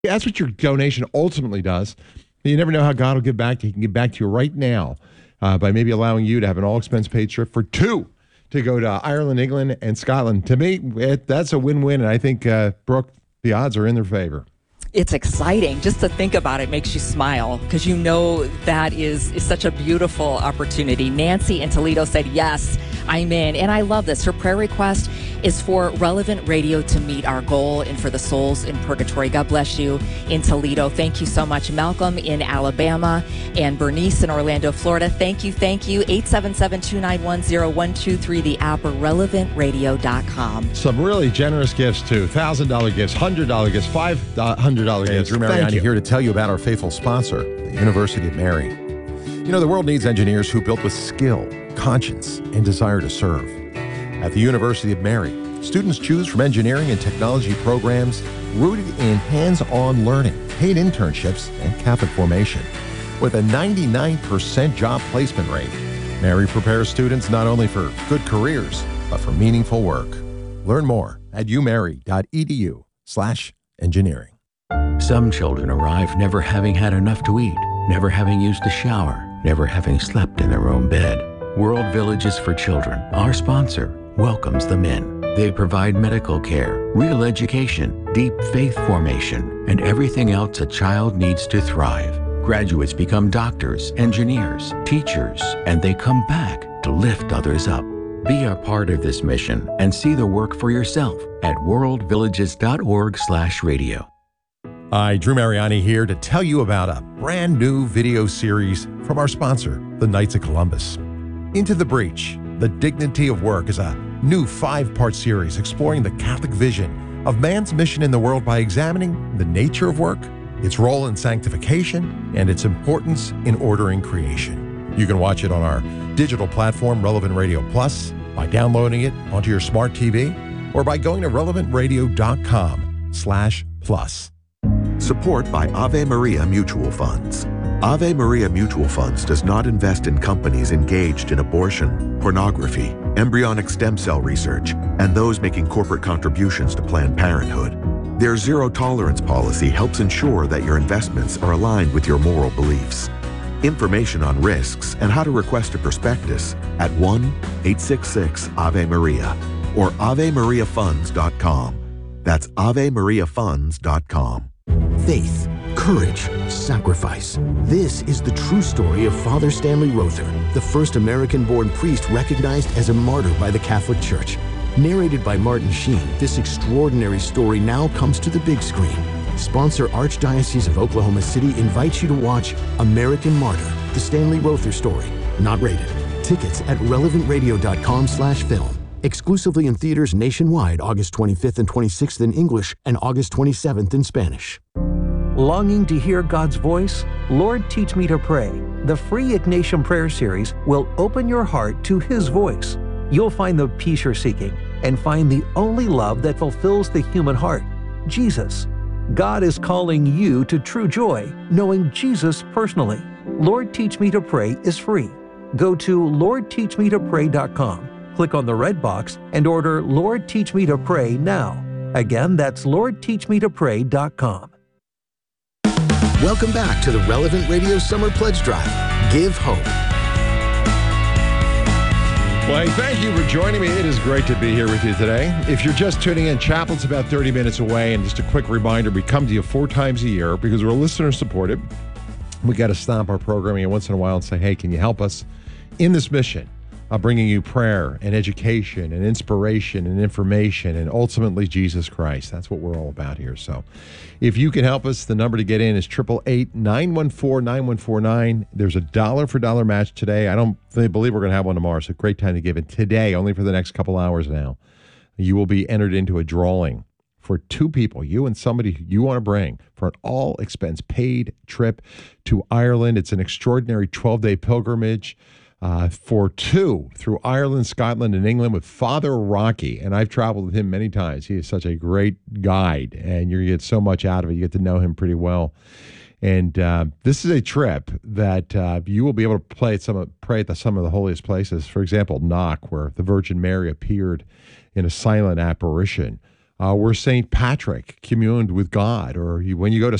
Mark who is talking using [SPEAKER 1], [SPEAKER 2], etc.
[SPEAKER 1] That's what your donation ultimately does. You never know how God will give back to you. He can give back to you right now by maybe allowing you to have an all-expense-paid trip for two to go to Ireland, England, and Scotland. To me, that's a win-win, and I think, Brooke, the odds are in their favor.
[SPEAKER 2] It's exciting. Just to think about it makes you smile because you know that is such a beautiful opportunity. Nancy in Toledo said, yes, I'm in. And I love this. Her prayer request is for Relevant Radio to meet our goal and for the souls in purgatory. God bless you in Toledo. Thank you so much. Malcolm in Alabama and Bernice in Orlando, Florida. Thank you. 877-291-0123, the app, or relevantradio.com.
[SPEAKER 1] Some really generous gifts, too. $1,000 gifts, $100 gifts, $500 gifts.
[SPEAKER 3] Drew Mariani here to tell you about our faithful sponsor, the University of Mary. You know, the world needs engineers who built with skill, conscience, and desire to serve. At the University of Mary, students choose from engineering and technology programs rooted in hands-on learning, paid internships, and Catholic formation. With a 99% job placement rate, Mary prepares students not only for good careers, but for meaningful work. Learn more at umary.edu/engineering.
[SPEAKER 4] Some children arrive never having had enough to eat, never having used a shower, never having slept in their own bed. World Villages for Children, our sponsor, welcomes them in. They provide medical care, real education, deep faith formation, and everything else a child needs to thrive. Graduates become doctors, engineers, teachers, and they come back to lift others up. Be a part of this mission and see the work for yourself at worldvillages.org/radio.
[SPEAKER 3] Hi, Drew Mariani here to tell you about a brand new video series from our sponsor, the Knights of Columbus. Into the Breach, The Dignity of Work is a new 5-part series exploring the Catholic vision of man's mission in the world by examining the nature of work, its role in sanctification, and its importance in ordering creation. You can watch it on our digital platform, Relevant Radio Plus, by downloading it onto your smart TV, or by going to relevantradio.com/plus.
[SPEAKER 5] Support by Ave Maria Mutual Funds. Ave Maria Mutual Funds does not invest in companies engaged in abortion, pornography, embryonic stem cell research, and those making corporate contributions to Planned Parenthood. Their zero-tolerance policy helps ensure that your investments are aligned with your moral beliefs. Information on risks and how to request a prospectus at 1-866-AVE-MARIA or AveMariaFunds.com. That's AveMariaFunds.com.
[SPEAKER 6] Faith, courage, sacrifice. This is the true story of Father Stanley Rother, the first American-born priest recognized as a martyr by the Catholic Church. Narrated by Martin Sheen, this extraordinary story now comes to the big screen. Sponsor Archdiocese of Oklahoma City invites you to watch American Martyr, the Stanley Rother story. Not rated. Tickets at relevantradio.com/film. Exclusively in theaters nationwide August 25th and 26th in English and August 27th in Spanish.
[SPEAKER 7] Longing to hear God's voice? Lord, Teach Me to Pray. The free Ignatian Prayer Series will open your heart to His voice. You'll find the peace you're seeking and find the only love that fulfills the human heart, Jesus. God is calling you to true joy, knowing Jesus personally. Lord, Teach Me to Pray is free. Go to LordTeachMeToPray.com. Click on the red box and order Lord Teach Me to Pray now. Again, that's LordTeachMeToPray.com.
[SPEAKER 6] Welcome back to the Relevant Radio Summer Pledge Drive. Give hope.
[SPEAKER 1] Well, thank you for joining me. It is great to be here with you today. If you're just tuning in, Chapel's about 30 minutes away, and just a quick reminder, we come to you 4 times a year because we're listener-supported. We got to stop our programming once in a while and say, hey, can you help us in this mission of bringing you prayer and education and inspiration and information and ultimately Jesus Christ? That's what we're all about here. So if you can help us, the number to get in is 888-914-9149. There's a dollar for dollar match today. I don't believe we're going to have one tomorrow, so great time to give it today, only for the next couple hours now. You will be entered into a drawing for 2 people, you and somebody you want to bring, for an all-expense paid trip to Ireland. It's an extraordinary 12-day pilgrimage for 2 through Ireland, Scotland, and England with Father Rocky. And I've traveled with him many times. He is such a great guide, and you're going to get so much out of it. You get to know him pretty well. And this is a trip that you will be able to pray at some of the holiest places. For example, Knock, where the Virgin Mary appeared in a silent apparition where St. Patrick communed with God, or when you go to